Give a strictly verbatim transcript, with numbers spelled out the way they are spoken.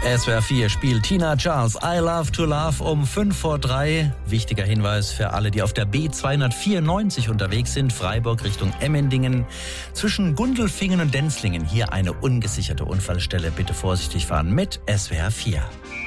S W R vier spielt Tina Charles I Love to Love um fünf vor drei. Wichtiger Hinweis für alle, die auf der B zweihundertvierundneunzig unterwegs sind, Freiburg Richtung Emmendingen. Zwischen Gundelfingen und Denzlingen hier eine ungesicherte Unfallstelle. Bitte vorsichtig fahren mit S W R vier.